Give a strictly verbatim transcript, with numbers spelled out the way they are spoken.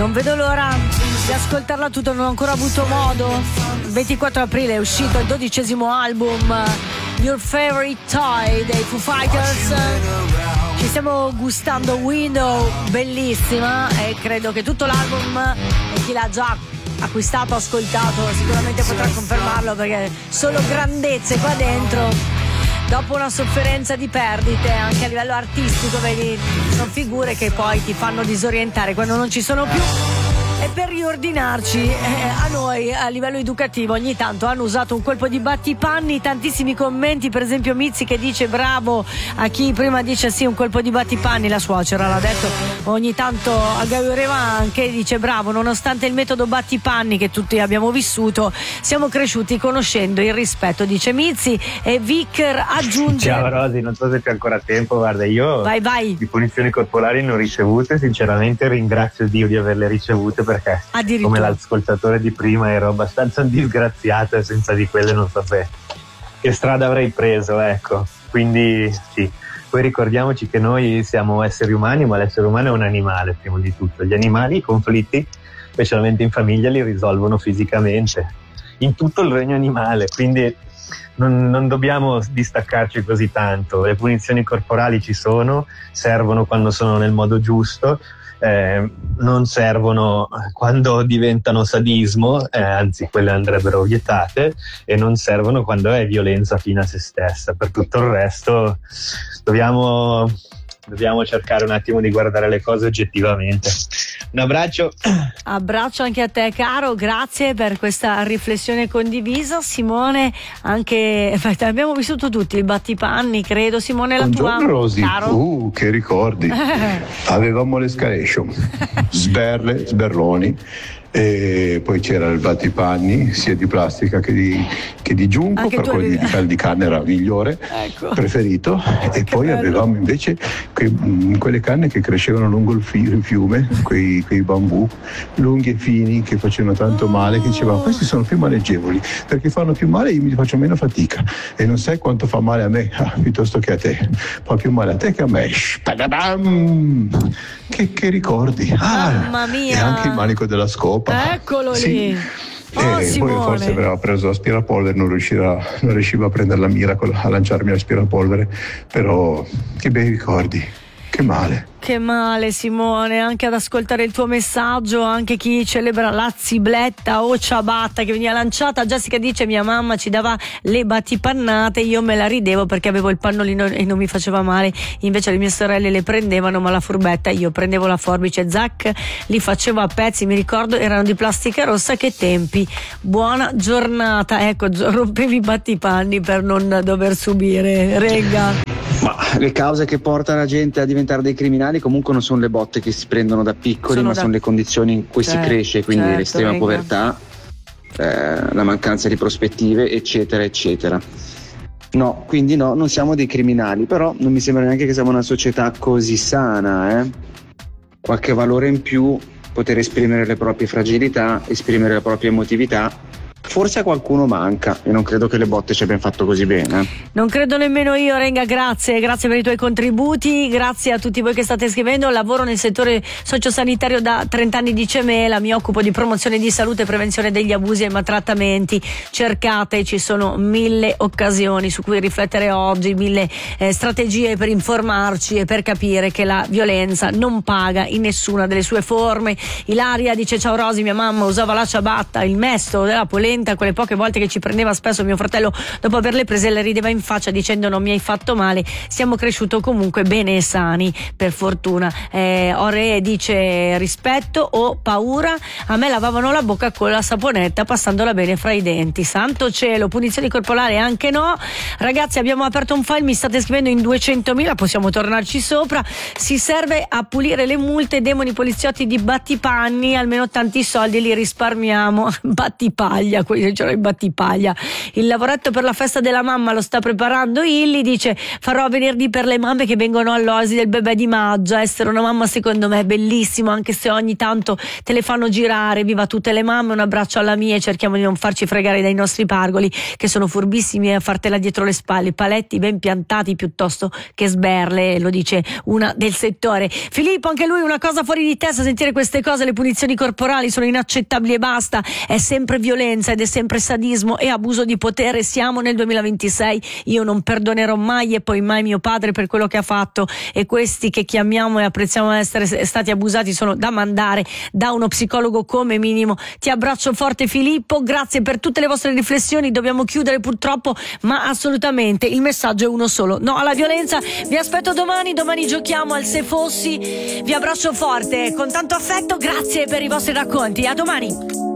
Non vedo l'ora di ascoltarla tutto, non ho ancora avuto modo. Il ventiquattro aprile è uscito il dodicesimo album Your Favorite Toy dei Foo Fighters. Ci stiamo gustando Window, bellissima, e credo che tutto l'album, e chi l'ha già acquistato, ascoltato, sicuramente potrà confermarlo, perché solo grandezze qua dentro. Dopo una sofferenza di perdite anche a livello artistico, vedi, sono figure che poi ti fanno disorientare quando non ci sono più. E per riordinarci, eh, a noi a livello educativo ogni tanto hanno usato un colpo di battipanni, tantissimi commenti, per esempio Mizzi che dice bravo a chi prima dice sì, un colpo di battipanni, la suocera l'ha detto, ogni tanto a Gaureva anche dice bravo, nonostante il metodo battipanni che tutti abbiamo vissuto, siamo cresciuti conoscendo il rispetto, dice Mizzi. E Vicker aggiunge: ciao Rosy, non so se c'è ancora tempo, guarda, io vai, vai. di punizioni corporali ne ho ricevute, sinceramente ringrazio Dio di averle ricevute, perché come l'ascoltatore di prima ero abbastanza disgraziato e senza di quelle non so se, che strada avrei preso, ecco. Quindi sì, poi ricordiamoci che noi siamo esseri umani, ma l'essere umano è un animale prima di tutto. Gli animali i conflitti, specialmente in famiglia, li risolvono fisicamente in tutto il regno animale, quindi non, non dobbiamo distaccarci così tanto. Le punizioni corporali ci sono, servono quando sono nel modo giusto. Eh, non servono quando diventano sadismo, eh, anzi quelle andrebbero vietate, e non servono quando è violenza fino a se stessa. Per tutto il resto dobbiamo, dobbiamo cercare un attimo di guardare le cose oggettivamente. Un abbraccio. Abbraccio anche a te caro, grazie per questa riflessione condivisa. Simone, anche abbiamo vissuto tutti il battipanni, credo. Simone, la buongiorno, tua Rosy. caro? Uh, che ricordi. Avevamo l'escalation, sberle, sberloni, e poi c'era il battipanni sia di plastica che di, che di giunco, anche per quelli di, di, di canne era migliore, ecco, preferito. E poi bello. Avevamo invece que, mh, quelle canne che crescevano lungo il, fi, il fiume, quei, quei bambù lunghi e fini che facevano tanto male, che dicevamo questi sono più maneggevoli perché fanno più male e io mi faccio meno fatica, e non sai quanto fa male a me, ah, piuttosto che a te, fa più male a te che a me. Che, che ricordi, ah, mamma mia, e anche il manico della scopa, eccolo sì. lì. Oh, e Simone. poi forse aveva preso l'aspirapolvere, non riusciva, non riusciva a prendere la mira a lanciarmi l'aspirapolvere, però che bei ricordi, che male. Che male Simone, anche ad ascoltare il tuo messaggio, anche chi celebra la zibletta o ciabatta che veniva lanciata. Jessica dice mia mamma ci dava le battipannate, io me la ridevo perché avevo il pannolino e non mi faceva male, invece le mie sorelle le prendevano, ma la furbetta io prendevo la forbice. Zac li facevo a pezzi, mi ricordo erano di plastica rossa, che tempi. Buona giornata, ecco, rompevi i battipanni per non dover subire. Regga. Ma le cause che portano la gente a diventare dei criminali comunque non sono le botte che si prendono da piccoli, sono ma da... sono le condizioni in cui certo, si cresce, quindi certo, l'estrema venga. povertà, eh, la mancanza di prospettive, eccetera eccetera. No, quindi no, non siamo dei criminali, però non mi sembra neanche che siamo una società così sana, eh? Qualche valore in più, poter esprimere le proprie fragilità, esprimere la propria emotività. Forse a qualcuno manca, e non credo che le botte ci abbiano fatto così bene. Non credo nemmeno io, Renga, grazie, grazie per i tuoi contributi, grazie a tutti voi che state scrivendo. Lavoro nel settore sociosanitario da trenta anni, dice Mela, mi occupo di promozione di salute e prevenzione degli abusi e maltrattamenti. Cercate, ci sono mille occasioni su cui riflettere oggi, mille eh, strategie per informarci e per capire che la violenza non paga in nessuna delle sue forme. Ilaria dice ciao Rosy, mia mamma usava la ciabatta, il mesto della polenta, quelle poche volte che ci prendeva spesso mio fratello, dopo averle prese le rideva in faccia dicendo non mi hai fatto male. Siamo cresciuti comunque bene e sani, per fortuna. eh, Ore dice rispetto o paura, a me lavavano la bocca con la saponetta passandola bene fra i denti. Santo cielo, punizioni corporali anche no. Ragazzi, abbiamo aperto un file, mi state scrivendo in duecentomila, possiamo tornarci sopra. Si serve a pulire le multe, demoni poliziotti di battipanni, almeno tanti soldi li risparmiamo. Battipaglia Battipaglia, quelli c'erano i Battipaglia. Il lavoretto per la festa della mamma lo sta preparando Illy, dice farò venerdì per le mamme che vengono all'Oasi del bebè di maggio. Essere una mamma secondo me è bellissimo, anche se ogni tanto te le fanno girare. Viva tutte le mamme, un abbraccio alla mia e cerchiamo di non farci fregare dai nostri pargoli che sono furbissimi a fartela dietro le spalle, paletti ben piantati piuttosto che sberle, lo dice una del settore. Filippo, anche lui una cosa fuori di testa, sentire queste cose, le punizioni corporali sono inaccettabili e basta, è sempre violenza ed è sempre sadismo e abuso di potere. Siamo nel duemilaventisei, io non perdonerò mai e poi mai mio padre per quello che ha fatto, e questi che chiamiamo e apprezziamo essere stati abusati sono da mandare da uno psicologo come minimo. Ti abbraccio forte Filippo, grazie per tutte le vostre riflessioni. Dobbiamo chiudere purtroppo, ma assolutamente il messaggio è uno solo: no alla violenza. Vi aspetto domani, domani giochiamo al Se Fossi. Vi abbraccio forte con tanto affetto, grazie per i vostri racconti, a domani.